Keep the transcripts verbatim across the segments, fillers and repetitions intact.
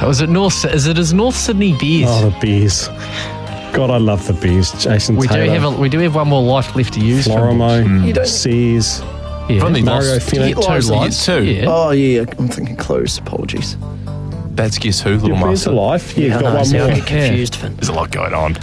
Was it North? Is it as North Sydney Bears? Oh, the Bears. God, I love the Bears. Jason we Taylor. do have a, we do have one more life left to use. Florimo, Mm. You don't- Sears, Yeah. Mario You Fennick. get lives, Two you lives. get two. Yeah. Oh, yeah, I'm thinking close. Apologies. That's Guess Who, Little Your friends Master. to life. Yeah, Yeah, you've I got know, one see, more. I get confused, Finn. There's a lot going on.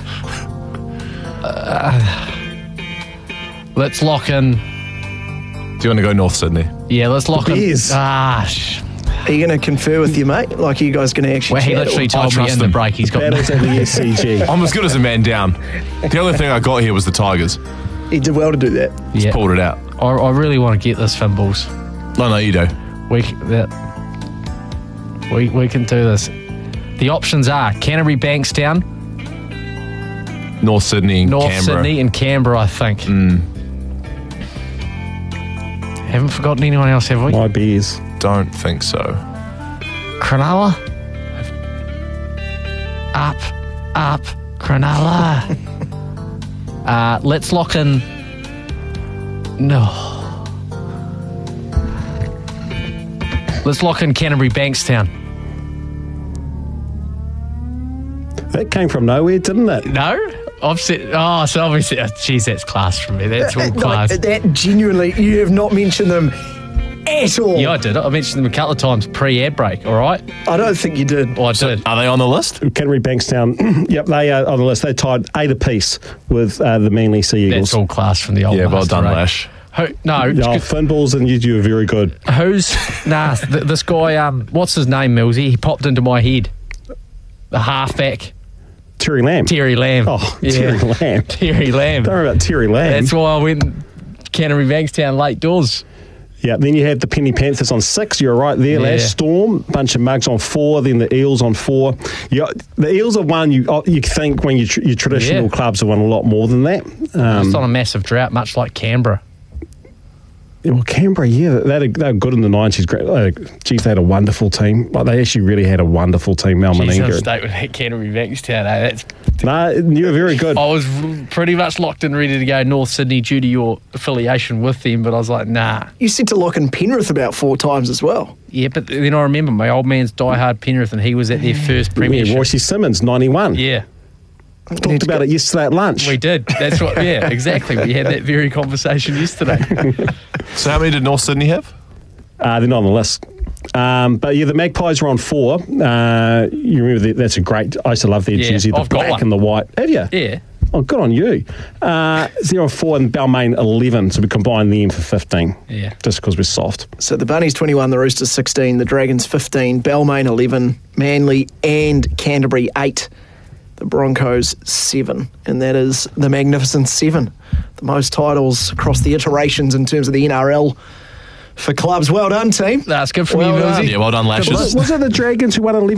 Let's lock in. Do you want to go North Sydney? Yeah, let's lock in. Bears. Ah, sh- Are you going to confer with your mate? Like, are you guys going to actually well, he chat, literally or- told me trust in the him. break he's got. Battles at the S C G. I'm as good as a man down. The only thing I got here was the Tigers. He did well to do that. Just Yeah. pulled it out. I, I really want to get this, Fimbles. No, no, you do. We c- that we we can do this. The options are Canterbury, Bankstown, North Sydney and North Canberra. Sydney, and Canberra. I think. Mm, Haven't forgotten anyone else, have we? My Bears. don't think so. Cronulla. Up, up, Cronulla. uh, let's lock in. No. Let's lock in Canterbury, Bankstown. That came from nowhere, didn't it? No, I've said. Oh, so obviously, oh, geez, that's class from me. That's all Like, class. that genuinely, you have not mentioned them at all. Yeah, I did. I mentioned them a couple of times pre-ad break. All right. I don't think you did. Oh, I did. Are they on the list? Canterbury Bankstown. Yep, they are on the list. They tied eight apiece with uh, the Manly Sea Eagles. That's all class from the old. Yeah, well master, done, eh? Lash. Who, no, Oh, Finballs and you, you were very good. who's nah? Th- this guy. Um, what's his name, Millsy? He popped into my head. The halfback, Terry Lamb. Terry Lamb. Oh, yeah. Terry Lamb. Terry Lamb. Don't worry about Terry Lamb. That's why I went Canterbury Bankstown late doors. Yeah, then you had the Penny Panthers on six. You're right there, Yeah. Lash. Storm, bunch of mugs on four. Then the Eels on four. Yeah, the Eels are one you oh, you think when you tr- your traditional Yeah. clubs have won a lot more than that. Um, Just on a massive drought, much like Canberra. well, Canberra, yeah, they, they were good in the nineties. Great, uh, geez, they had a wonderful team. Like they actually really had a wonderful team. Mel Jeez, I'm Meninga. state with that Canterbury Bankstown. Eh? That's Nah, you were very good. I was pretty much locked and ready to go North Sydney due to your affiliation with them, but I was like, nah. You said to lock in Penrith about four times as well. Yeah, but then I remember my old man's diehard Penrith, and he was at their first Yeah, premiership. Royce Simmons, ninety-one. Yeah, Talked about it yesterday at lunch. we did. That's what. Yeah, exactly. We had that very conversation yesterday. So how many did North Sydney have? Uh, they're not on the list. Um, but yeah, the Magpies were on four. Uh, you remember that, that's a great. I used to love their Yeah, jersey, the I've got black one. and the white. Have you? Yeah. Oh, good on you. Uh, zero four and Balmain eleven. So we combined them for fifteen. Yeah. Just because we're soft. So the Bunnies twenty-one, the Roosters sixteen, the Dragons fifteen, Balmain eleven, Manly and Canterbury eight, the Broncos seven, and that is the Magnificent Seven, the most titles across the iterations in terms of the N R L for clubs. Well done, team. That's good from Well you, done. Millsy. Yeah, well done, Lashes. Was it the Dragons who won eleven?